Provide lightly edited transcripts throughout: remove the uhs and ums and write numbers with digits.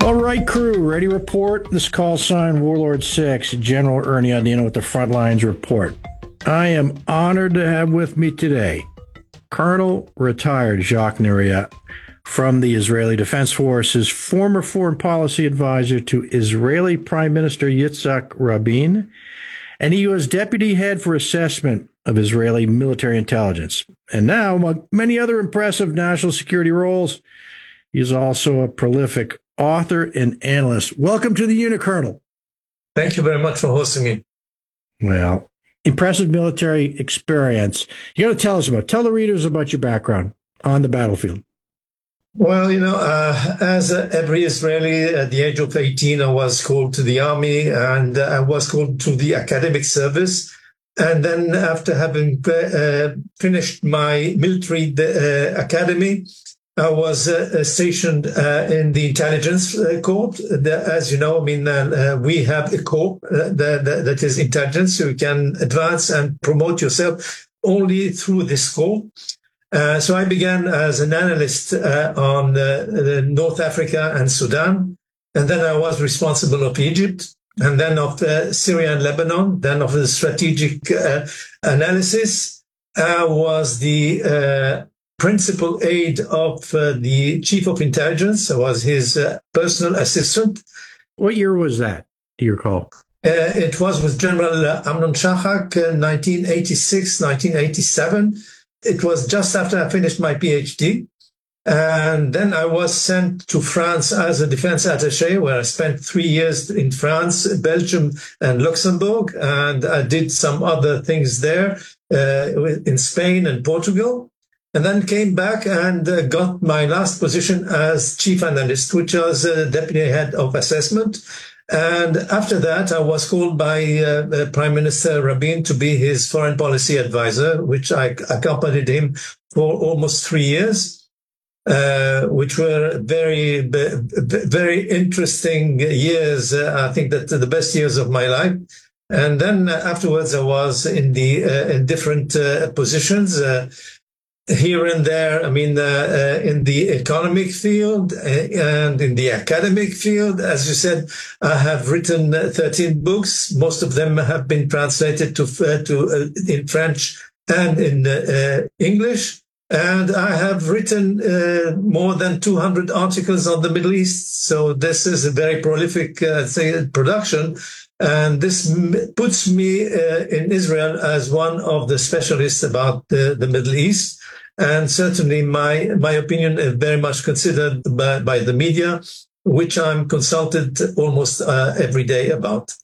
All right, crew, ready to report? This call sign Warlord 6, General Ernie Andino with the Frontlines Report. I am honored to have with me today Colonel retired Jacques Neria from the Israeli Defense Forces, former foreign policy advisor to Israeli Prime Minister Yitzhak Rabin, and he was deputy head for assessment of Israeli military intelligence. And now, among many other impressive national security roles, he is also a prolific author and analyst. Welcome to the unit, Colonel. Thank you very much for hosting me. Well, impressive military experience. You got to tell the readers about your background on the battlefield. Well, as every Israeli at the age of 18, I was called to the army and I was called to the academic service. And then after having finished my military academy, I was stationed in the intelligence corps. As you know, we have a corps that is intelligence. So you can advance and promote yourself only through this corps. So I began as an analyst on North Africa and Sudan. And then I was responsible of Egypt, and then of Syria and Lebanon, then of the strategic analysis. I was the principal aide of the chief of intelligence. I was his personal assistant. What year was that, do you recall? It was with General Amnon Shachak, 1986, 1987. It was just after I finished my PhD. And then I was sent to France as a defense attaché, where I spent 3 years in France, Belgium, and Luxembourg. And I did some other things there in Spain and Portugal. And then came back and got my last position as chief analyst, which was deputy head of assessment. And after that, I was called by Prime Minister Rabin to be his foreign policy advisor, which I accompanied him for almost 3 years, which were very, very interesting years. I think that the best years of my life. And then afterwards, I was in different positions. Here and there, in the economic field and in the academic field. As you said, I have written 13 books. Most of them have been translated to in French and in English. And I have written more than 200 articles on the Middle East. So this is a very prolific production. And this puts me in Israel as one of the specialists about the Middle East. And certainly my opinion is very much considered by the media, which I'm consulted almost every day about.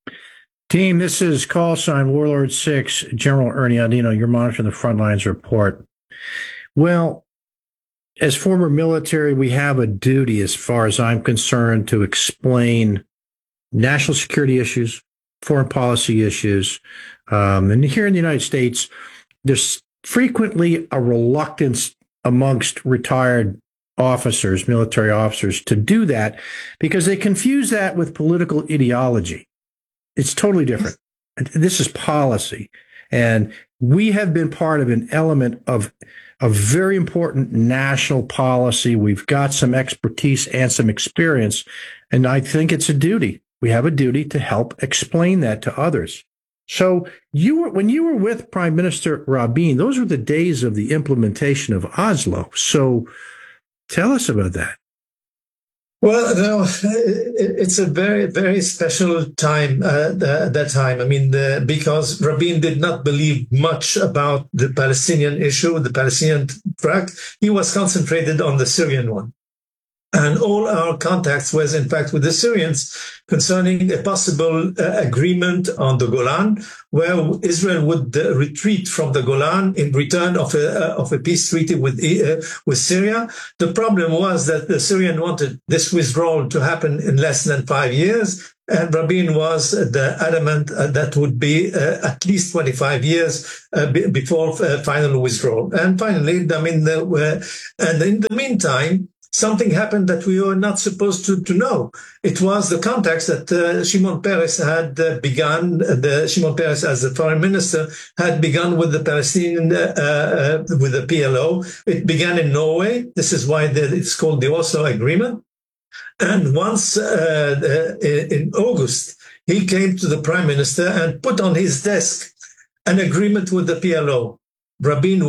Team, this is call sign Warlord 6, General Ernie Andino. You're monitoring the Frontlines Report. Well, as former military, we have a duty, as far as I'm concerned, to explain national security issues, foreign policy issues. And here in the United States, there's frequently a reluctance amongst retired officers, military officers, to do that because they confuse that with political ideology. It's totally different. This is policy. And we have been part of an element of a very important national policy. We've got some expertise and some experience. And I think it's a duty. We have a duty to help explain that to others. So when you were with Prime Minister Rabin, those were the days of the implementation of Oslo. So tell us about that. Well, no, it's a very, very special time, that time. Because Rabin did not believe much about the Palestinian issue, the Palestinian track. He was concentrated on the Syrian one. And all our contacts was, in fact, with the Syrians concerning a possible agreement on the Golan, where Israel would retreat from the Golan in return of a peace treaty with Syria. The problem was that the Syrian wanted this withdrawal to happen in less than 5 years, and Rabin was adamant that would be at least 25 years before final withdrawal. And finally, and in the meantime, something happened that we were not supposed to know. It was the contacts that Shimon Peres had begun. Shimon Peres, as the foreign minister, had begun with the Palestinian, with the PLO. It began in Norway. This is why it's called the Oslo Agreement. And once in August, he came to the prime minister and put on his desk an agreement with the PLO. Rabin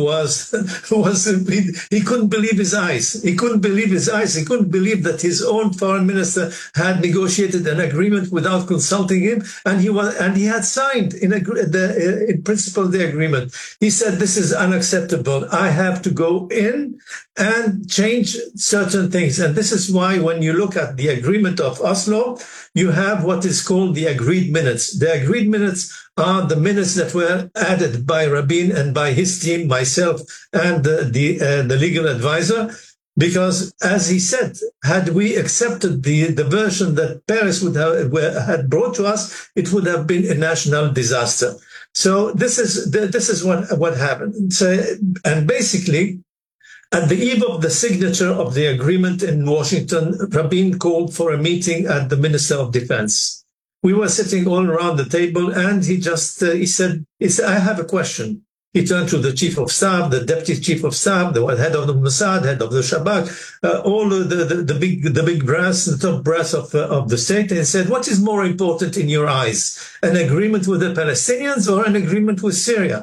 he couldn't believe his eyes. He couldn't believe his eyes. He couldn't believe that his own foreign minister had negotiated an agreement without consulting him, and he had signed in principle the agreement. He said, "This is unacceptable. I have to go in and change certain things." And this is why when you look at the agreement of Oslo, you have what is called the agreed minutes. The agreed minutes are the minutes that were added by Rabin and by his team, myself, and the legal advisor. Because, as he said, had we accepted the version that Paris had brought to us, it would have been a national disaster. So this is what happened. So, and basically, at the eve of the signature of the agreement in Washington, Rabin called for a meeting at the Minister of Defense. We were sitting all around the table, and he said, "I have a question." He turned to the chief of staff, the deputy chief of staff, the head of the Mossad, head of the Shabak, all the big brass, the top brass of the state, and said, "What is more important in your eyes, an agreement with the Palestinians or an agreement with Syria?"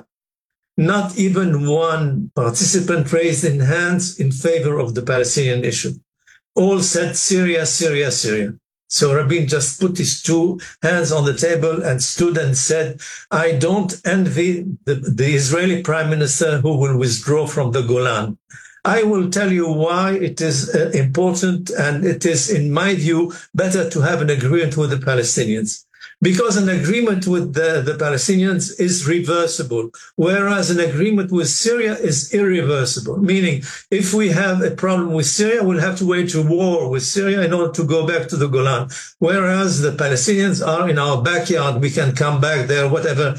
Not even one participant raised in hands in favor of the Palestinian issue. All said Syria, Syria, Syria. So Rabin just put his two hands on the table and stood and said, "I don't envy the Israeli prime minister who will withdraw from the Golan. I will tell you why it is important, and it is, in my view, better to have an agreement with the Palestinians. Because an agreement with the Palestinians is reversible, whereas an agreement with Syria is irreversible. Meaning, if we have a problem with Syria, we'll have to wage a war with Syria in order to go back to the Golan. Whereas the Palestinians are in our backyard, we can come back there,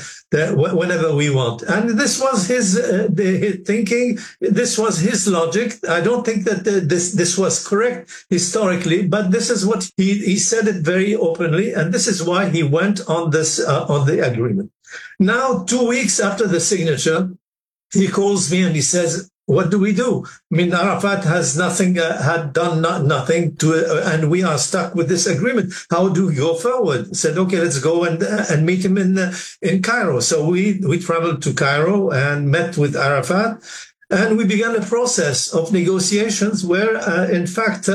whenever we want." And this was his thinking. This was his logic. I don't think that this was correct historically, but this is what he said it very openly, and this is why he went on the agreement. Now, 2 weeks after the signature, he calls me and he says, "What do we do? I mean, Arafat had done nothing and we are stuck with this agreement. How do we go forward?" I said, "Okay, let's go and meet him in Cairo." So we traveled to Cairo and met with Arafat, and we began a process of negotiations where, in fact,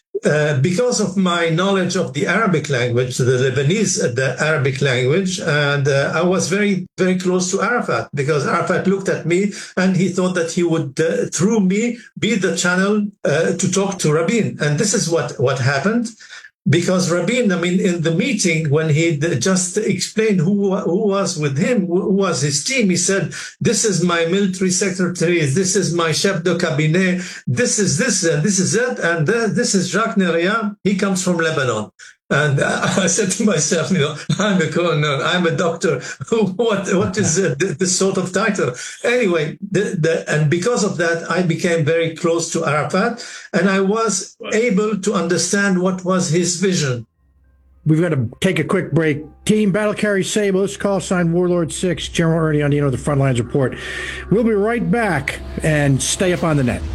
because of my knowledge of the Arabic language, the Lebanese, the Arabic language, and I was very, very close to Arafat, because Arafat looked at me and he thought that he would, through me, be the channel to talk to Rabin. And this is what happened. Because Rabin, I mean, in the meeting, when he just explained who was with him, who was his team, he said, "This is my military secretary, this is my chef de cabinet, this is this, and this is that, and this is Jacques Neria. He comes from Lebanon." And I said to myself, I'm a colonel, I'm a doctor. What is this sort of title? Anyway, and because of that, I became very close to Arafat, and I was able to understand what was his vision. We've got to take a quick break. Team Battle Carry Sabos, call sign Warlord 6, General Ernie Andino, the Frontlines Report. We'll be right back, and stay up on the net.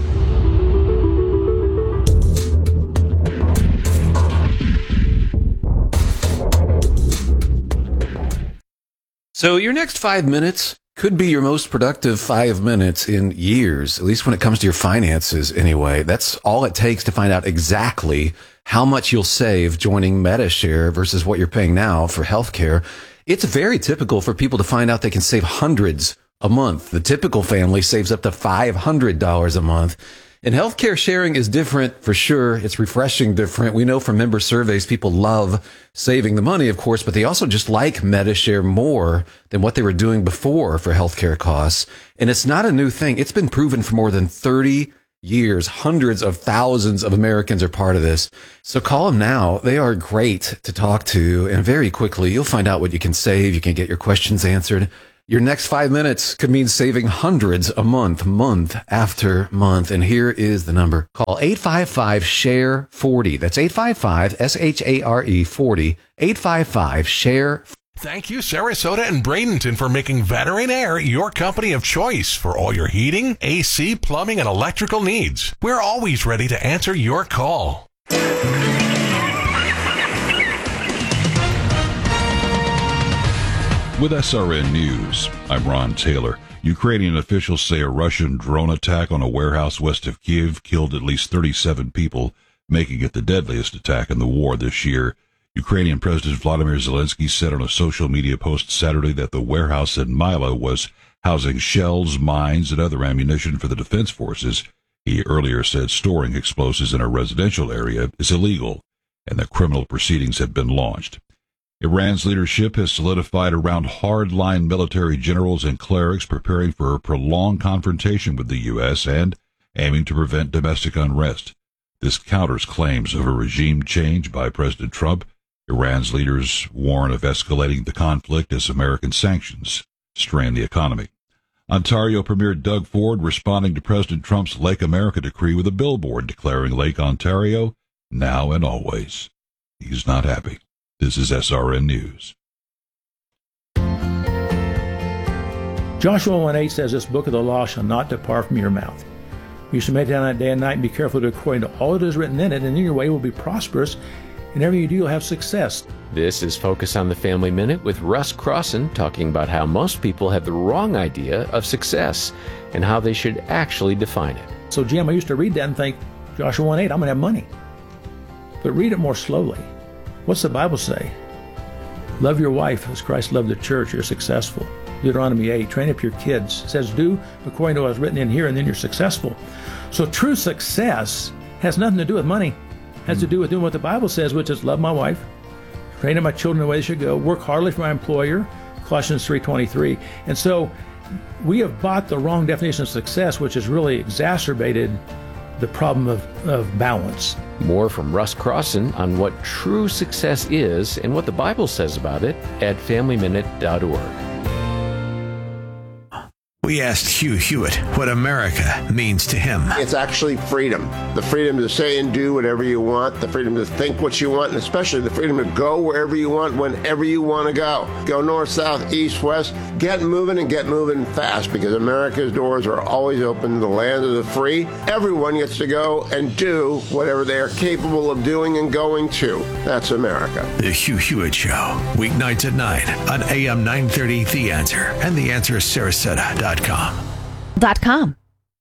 So your next 5 minutes could be your most productive 5 minutes in years, at least when it comes to your finances anyway. That's all it takes to find out exactly how much you'll save joining Medi-Share versus what you're paying now for healthcare. It's very typical for people to find out they can save hundreds a month. The typical family saves up to $500 a month. And healthcare sharing is different for sure. It's refreshing different. We know from member surveys, people love saving the money, of course, but they also just like Medi-Share more than what they were doing before for healthcare costs. And it's not a new thing. It's been proven for more than 30 years. Hundreds of thousands of Americans are part of this. So call them now. They are great to talk to. And very quickly, you'll find out what you can save. You can get your questions answered. Your next 5 minutes could mean saving hundreds a month, month after month. And here is the number. Call 855-SHARE-40. That's 855-SHARE 40. 855-SHARE. Thank you, Sarasota and Bradenton, for making Veteran Air your company of choice for all your heating, AC, plumbing, and electrical needs. We're always ready to answer your call. With SRN News, I'm Ron Taylor. Ukrainian officials say a Russian drone attack on a warehouse west of Kiev killed at least 37 people, making it the deadliest attack in the war this year. Ukrainian President Vladimir Zelensky said on a social media post Saturday that the warehouse in Mila was housing shells, mines, and other ammunition for the defense forces. He earlier said storing explosives in a residential area is illegal, and that criminal proceedings have been launched. Iran's leadership has solidified around hardline military generals and clerics preparing for a prolonged confrontation with the U.S. and aiming to prevent domestic unrest. This counters claims of a regime change by President Trump. Iran's leaders warn of escalating the conflict as American sanctions strain the economy. Ontario Premier Doug Ford responding to President Trump's Lake America decree with a billboard declaring Lake Ontario now and always. He's not happy. This is SRN News. Joshua 1:8 says, "This book of the law shall not depart from your mouth. You shall meditate on it day and night, and be careful to do according to all that is written in it, and then your way will be prosperous, and whatever you do, you'll have success." This is Focus on the Family Minute with Russ Crossan, talking about how most people have the wrong idea of success and how they should actually define it. So, Jim, I used to read that and think, Joshua 1:8, I'm going to have money. But read it more slowly. What's the Bible say? Love your wife as Christ loved the church, you're successful. Deuteronomy 8, train up your kids. It says, do according to what is written in here, and then you're successful. So true success has nothing to do with money. It has to do with doing what the Bible says, which is love my wife, train up my children the way they should go, work hardly for my employer, Colossians 3:23. And so we have bought the wrong definition of success, which has really exacerbated the problem of balance. More from Russ Crossan on what true success is and what the Bible says about it at FamilyMinute.org. We asked Hugh Hewitt what America means to him. It's actually freedom. The freedom to say and do whatever you want, the freedom to think what you want, and especially the freedom to go wherever you want, whenever you want to go. Go north, south, east, west. Get moving and get moving fast, because America's doors are always open. The land of the free. Everyone gets to go and do whatever they are capable of doing and going to. That's America. The Hugh Hewitt Show, weeknights at 9 on AM 930 The Answer and TheAnswerSarasota.com. .com.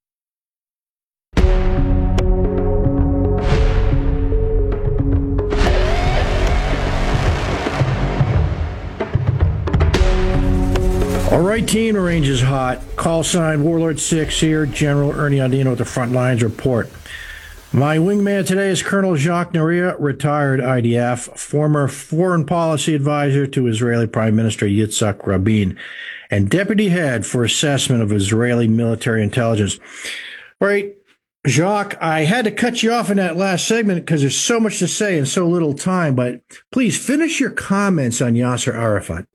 All right, team, the range is hot. Call sign Warlord 6 here, General Ernie Andino with the Front Lines Report. My wingman today is Colonel Jacques Naria, retired IDF, former foreign policy advisor to Israeli Prime Minister Yitzhak Rabin, and deputy head for assessment of Israeli military intelligence. All right, Jacques, I had to cut you off in that last segment because there's so much to say in so little time, but please finish your comments on Yasser Arafat.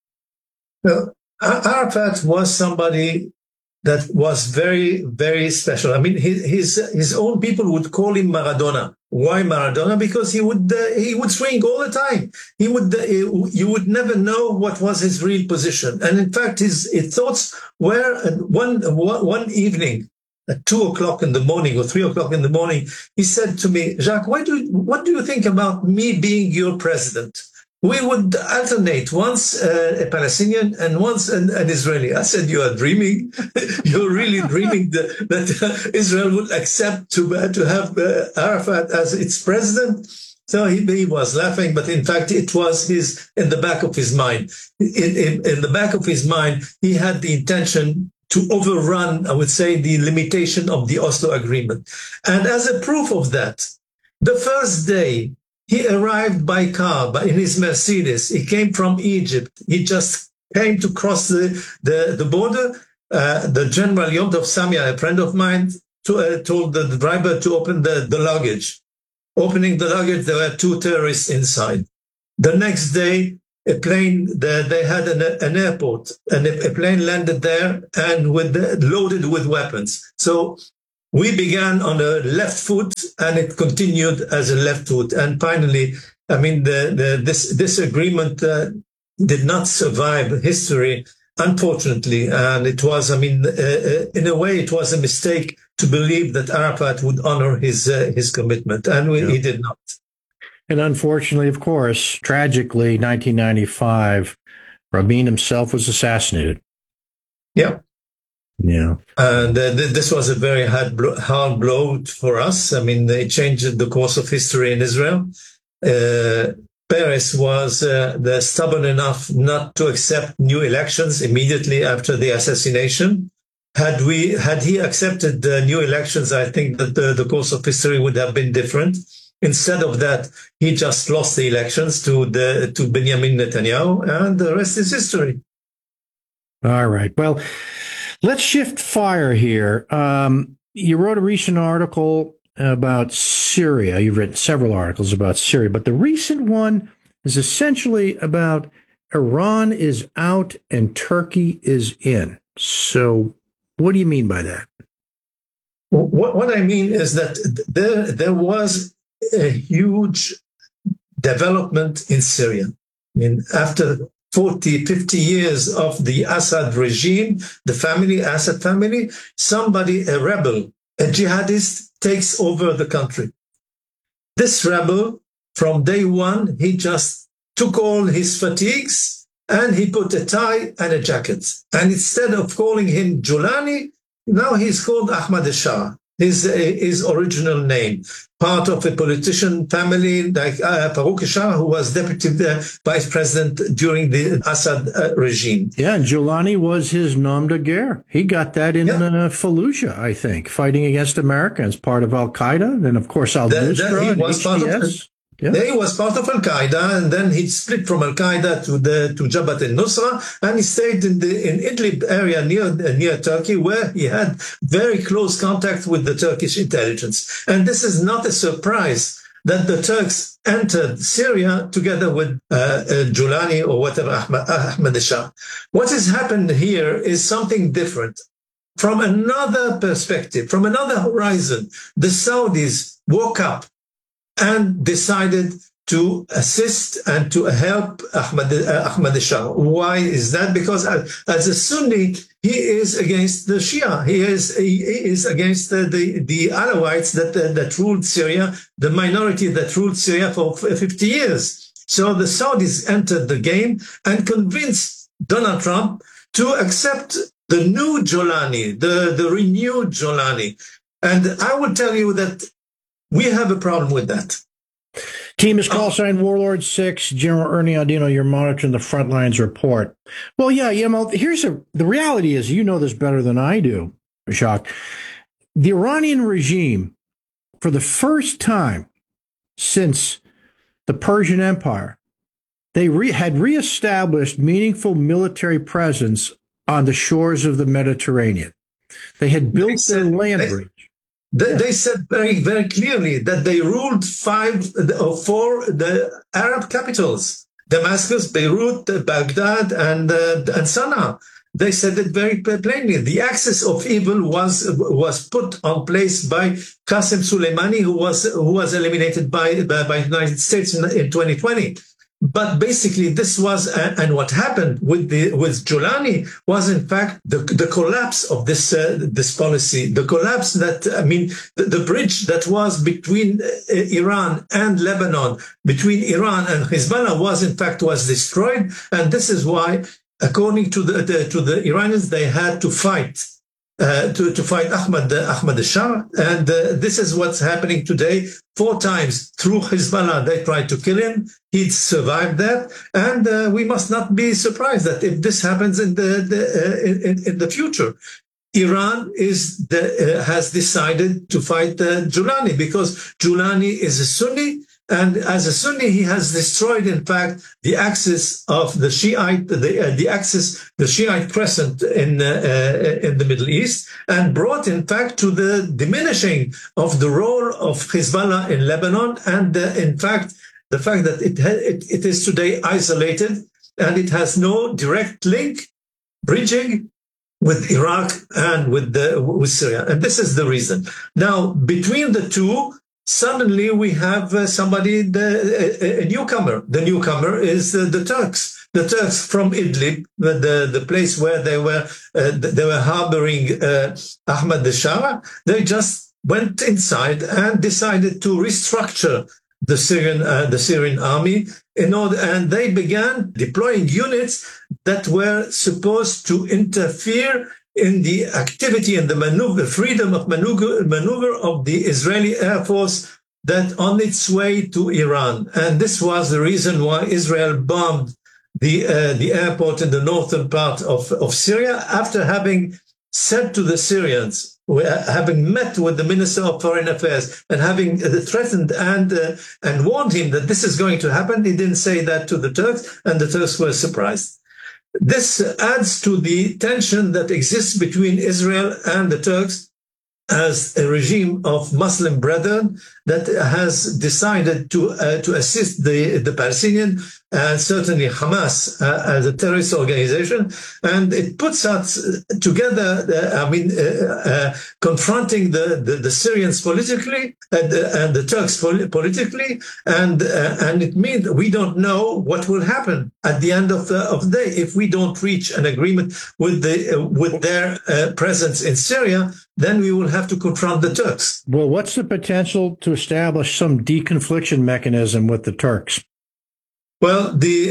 Well, Arafat was somebody that was very, very special. I mean, his own people would call him Maradona. Why Maradona? Because he would swing all the time. You would never know what was his real position. And in fact, his thoughts were one evening at 2 o'clock in the morning or 3 o'clock in the morning. He said to me, Jacques, what do you think about me being your president? We would alternate, once a Palestinian and once an Israeli. I said, you are dreaming. You're really dreaming that Israel would accept to have Arafat as its president. So he was laughing, but in fact, it was in the back of his mind. In the back of his mind, he had the intention to overrun, I would say, the limitation of the Oslo Agreement. And as a proof of that, the first day, he arrived by car, in his Mercedes. He came from Egypt. He just came to cross the border. The General Yom Tov Samia, a friend of mine, told the driver to open the luggage. Opening the luggage, there were 2 terrorists inside. The next day, a plane, they had an airport, and a plane landed there and loaded with weapons. So we began on a left foot, and it continued as a left foot. And finally, I mean, this agreement did not survive history, unfortunately. And it was, I mean, in a way, it was a mistake to believe that Arafat would honor his commitment, and he did not. And unfortunately, of course, tragically, 1995, Rabin himself was assassinated. Yeah. Yeah. And this was a very hard blow for us. I mean, they changed the course of history in Israel. Peres was stubborn enough not to accept new elections immediately after the assassination. Had he accepted the new elections, I think that the course of history would have been different. Instead of that, he just lost the elections to Benjamin Netanyahu, and the rest is history. All right. Well, let's shift fire here. You wrote a recent article about Syria. You've written several articles about Syria, but the recent one is essentially about Iran is out and Turkey is in. So what do you mean by that? What I mean is that there was a huge development in Syria. I mean, after 40, 50 years of the Assad regime, the Assad family, a rebel, a jihadist, takes over the country. This rebel, from day one, he just took all his fatigues and he put a tie and a jacket. And instead of calling him Julani, now he's called Ahmad Shah, his original name. Part of a politician family like Farouk Shah, who was deputy vice president during the Assad regime. Yeah, and Julani was his nom de guerre. He got that in Fallujah, I think, fighting against Americans, part of Al-Qaeda, and of course Al-Nusra and HTS. He was part of Al-Qaeda, and then he split from Al-Qaeda to Jabhat al-Nusra, and he stayed in Idlib area near Turkey, where he had very close contact with the Turkish intelligence. And this is not a surprise that the Turks entered Syria together with Julani or whatever, Ahmad Shah. What has happened here is something different. From another perspective, from another horizon, the Saudis woke up and decided to assist and to help Ahmad Shah. Why is that? Because as a Sunni, he is against the Shia. He is against the Alawites that ruled Syria, the minority that ruled Syria for 50 years. So the Saudis entered the game and convinced Donald Trump to accept the new Jolani, the renewed Jolani. And I will tell you that we have a problem with that. Team is call sign Warlord 6, General Ernie Audino, you're monitoring the Frontlines report. Well, yeah, the reality is, you know this better than I do, Jacques. The Iranian regime, for the first time since the Persian Empire, they had reestablished meaningful military presence on the shores of the Mediterranean. They had built their land bridge. They said very, very clearly that they ruled 5 or 4 the Arab capitals: Damascus, Beirut, Baghdad, and Sana'a. They said it very plainly. The axis of evil was put on place by Qasem Soleimani, who was eliminated by the United States in 2020. But basically, this was, and what happened with Jolani was, in fact, the collapse of this policy. The collapse the bridge that was between Iran and Lebanon, between Iran and Hezbollah, was destroyed, and this is why, according to the Iranians, they had to fight. To fight Ahmad Shah, and this is what's happening today. 4 times through Hezbollah, they tried to kill him. He survived that, and we must not be surprised that if this happens in the future. Iran has decided to fight Julani because Julani is a Sunni. And as a Sunni, he has destroyed, in fact, the axis of the Shiite, the Shiite crescent in the Middle East, and brought, in fact, to the diminishing of the role of Hezbollah in Lebanon, and in fact, the fact that it is today isolated and it has no direct bridging with Iraq and with Syria, and this is the reason. Now, between the two, suddenly we have a newcomer. The newcomer is the Turks. The Turks from Idlib, the place where they were harboring Ahmad Shah. They just went inside and decided to restructure the Syrian army and they began deploying units that were supposed to interfere in the activity and the freedom of maneuver of the Israeli Air Force that on its way to Iran. And this was the reason why Israel bombed the airport in the northern part of Syria after having said to the Syrians, having met with the Minister of Foreign Affairs and having threatened and warned him that this is going to happen. He didn't say that to the Turks, and the Turks were surprised. This adds to the tension that exists between Israel and the Turks as a regime of Muslim brethren that has decided to assist the Palestinian and certainly Hamas as a terrorist organization. And it puts us together, confronting the Syrians politically and the Turks politically. And it means we don't know what will happen at the end of the day if we don't reach an agreement with their presence in Syria. Then we will have to confront the Turks. Well, what's the potential to establish some deconfliction mechanism with the Turks? Well,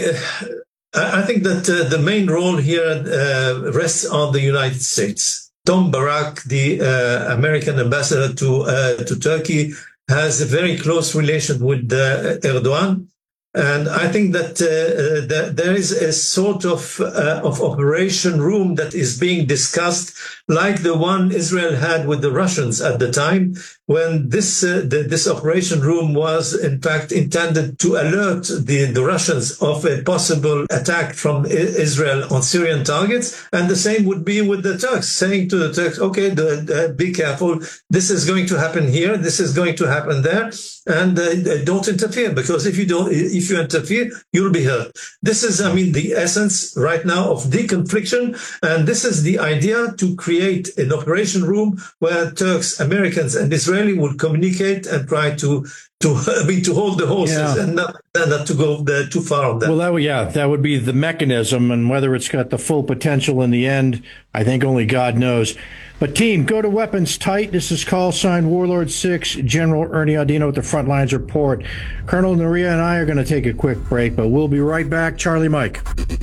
I think that the main role here rests on the United States. Tom Barak, the American ambassador to Turkey, has a very close relation with Erdogan. And I think that there is a sort of operation room that is being discussed, like the one Israel had with the Russians at the time, when this operation room was in fact intended to alert the Russians of a possible attack from Israel on Syrian targets. And the same would be with the Turks, saying to the Turks, okay, be careful. This is going to happen here. This is going to happen there. And don't interfere, because if you interfere, you'll be hurt. This is, the essence right now of deconfliction. And this is the idea, to create an operation room where Turks, Americans, and Israeli will communicate and try to hold the horses and not to go too far on that. Well, that would be the mechanism, and whether it's got the full potential in the end, I think only God knows. But team, go to Weapons Tight. This is call sign Warlord 6, General Ernie Audino with the Frontlines Report. Colonel Naria and I are going to take a quick break, but we'll be right back. Charlie Mike.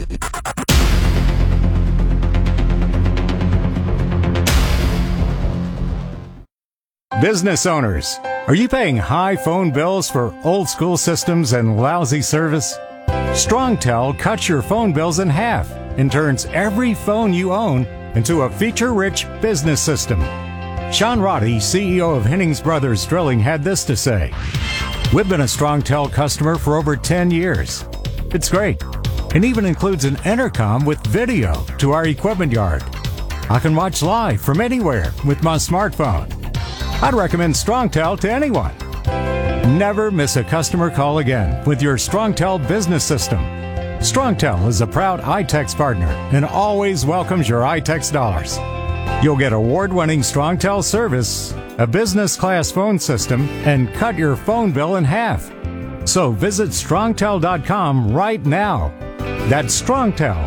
Business owners, are you paying high phone bills for old school systems and lousy service? StrongTel cuts your phone bills in half and turns every phone you own into a feature-rich business system. Sean Roddy, CEO of Hennings Brothers Drilling, had this to say: "We've been a StrongTel customer for over 10 years. It's great. It even includes an intercom with video to our equipment yard. I can watch live from anywhere with my smartphone. I'd recommend StrongTel to anyone. Never miss a customer call again with your StrongTel business system. StrongTel is a proud iTex partner and always welcomes your iTex dollars. You'll get award-winning StrongTel service, a business-class phone system, and cut your phone bill in half. So visit StrongTel.com right now. That's StrongTel,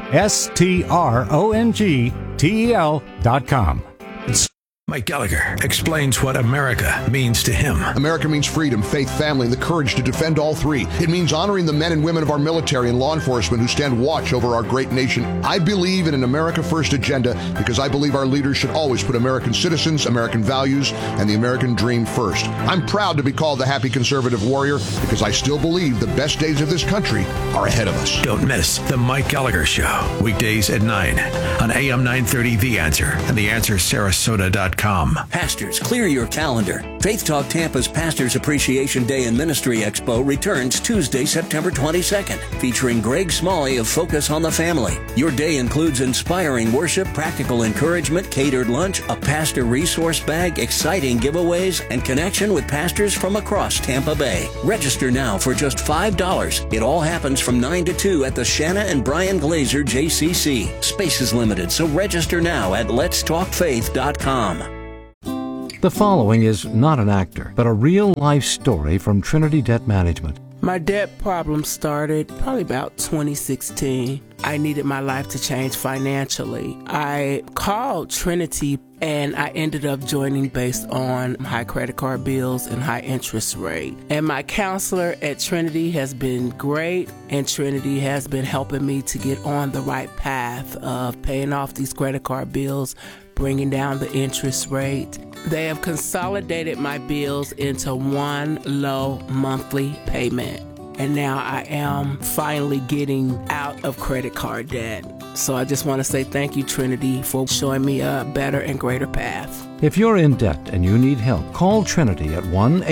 StrongTel.com. Mike Gallagher explains what America means to him. America means freedom, faith, family, and the courage to defend all three. It means honoring the men and women of our military and law enforcement who stand watch over our great nation. I believe in an America First agenda because I believe our leaders should always put American citizens, American values, and the American dream first. I'm proud to be called the happy conservative warrior because I still believe the best days of this country are ahead of us. Don't miss The Mike Gallagher Show, weekdays at 9 on AM 930 The Answer and TheAnswerSarasota.com. Pastors, clear your calendar. Faith Talk Tampa's Pastors Appreciation Day and Ministry Expo returns Tuesday, September 22nd, featuring Greg Smalley of Focus on the Family. Your day includes inspiring worship, practical encouragement, catered lunch, a pastor resource bag, exciting giveaways, and connection with pastors from across Tampa Bay. Register now for just $5. It all happens from 9 to 2 at the Shanna and Brian Glazer JCC. Space is limited, so register now at letstalkfaith.com. The following is not an actor, but a real-life story from Trinity Debt Management. My debt problem started probably about 2016. I needed my life to change financially. I called Trinity and I ended up joining based on high credit card bills and high interest rate. And my counselor at Trinity has been great, and Trinity has been helping me to get on the right path of paying off these credit card bills, bringing down the interest rate. They have consolidated my bills into one low monthly payment. And now I am finally getting out of credit card debt. So I just want to say thank you, Trinity, for showing me a better and greater path. If you're in debt and you need help, call Trinity at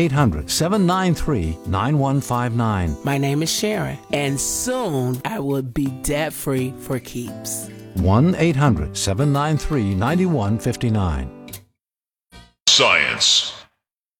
1-800-793-9159. My name is Sharon, and soon I will be debt-free for keeps. 1-800-793-9159. Science,